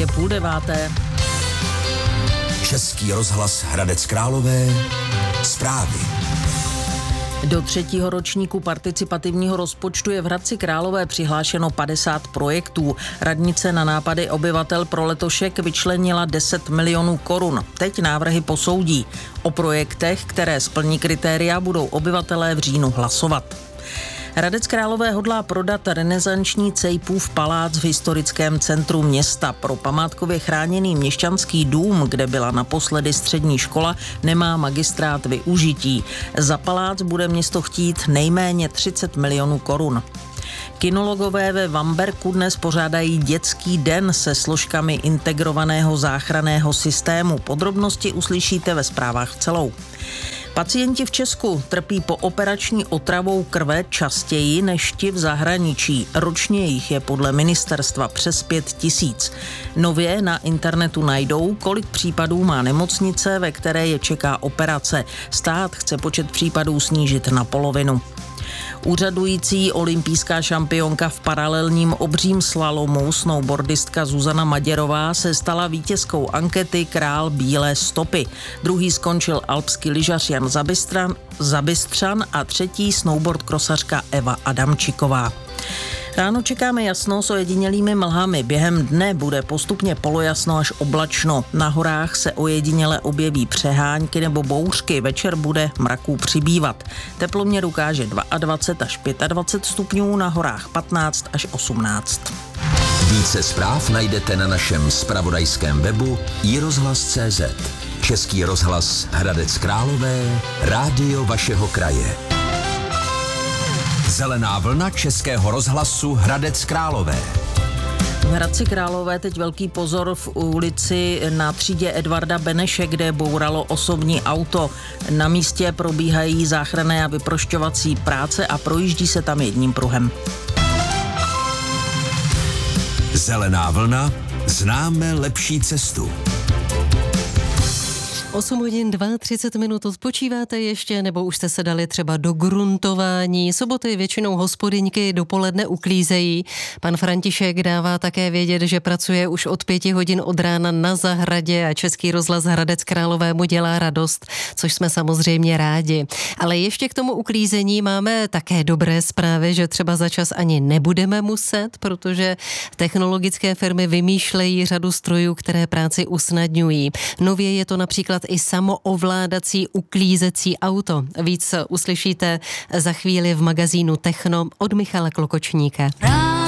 Je 8:30. Český rozhlas Hradec Králové. Zprávy. Do 3. ročníku participativního rozpočtu je v Hradci Králové přihlášeno 50 projektů. Radnice na nápady obyvatel pro letošek vyčlenila 10 milionů korun. Teď návrhy posoudí. O projektech, které splní kritéria, budou obyvatelé v říjnu hlasovat. Hradec Králové hodlá prodat renesanční Cejpův palác v historickém centru města. Pro památkově chráněný měšťanský dům, kde byla naposledy střední škola, nemá magistrát využití. Za palác bude město chtít nejméně 30 milionů korun. Kinologové ve Vamberku dnes pořádají dětský den se složkami integrovaného záchranného systému. Podrobnosti uslyšíte ve zprávách celou. Pacienti v Česku trpí pooperační otravou krve častěji než ti v zahraničí. Ročně jich je podle ministerstva přes 5 000. Nově na internetu najdou, kolik případů má nemocnice, ve které je čeká operace. Stát chce počet případů snížit na polovinu. Úřadující olympijská šampionka v paralelním obřím slalomu snowboardistka Zuzana Maděrová se stala vítězkou ankety Král bílé stopy. Druhý skončil alpský lyžař Jan Zabystřan a třetí snowboard krosařka Eva Adamčiková. Ráno čekáme jasno s ojedinělými mlhami. Během dne bude postupně polojasno až oblačno. Na horách se ojediněle objeví přehánky nebo bouřky. Večer bude mraků přibývat. Teploměr ukáže 22 až 25 stupňů, na horách 15 až 18. Více zpráv najdete na našem zpravodajském webu iRozhlas.cz. Český rozhlas Hradec Králové, rádio vašeho kraje. Zelená vlna Českého rozhlasu Hradec Králové. V Hradci Králové teď velký pozor v ulici na třídě Edvarda Beneše, kde bouralo osobní auto. Na místě probíhají záchranné a vyprošťovací práce a projíždí se tam jedním pruhem. Zelená vlna, známe lepší cestu. 8 hodin 32 minut odpočíváte ještě, nebo už jste se dali třeba do gruntování. Soboty většinou hospodyňky dopoledne uklízejí. Pan František dává také vědět, že pracuje už od 5 hodin od rána na zahradě a Český rozhlas Hradec Králové mu dělá radost, což jsme samozřejmě rádi. Ale ještě k tomu uklízení máme také dobré zprávy, že třeba za čas ani nebudeme muset, protože technologické firmy vymýšlejí řadu strojů, které práci usnadňují. Nově je to například i samoovládací uklízecí auto. Víc uslyšíte za chvíli v magazínu Techno od Michala Klokočníka.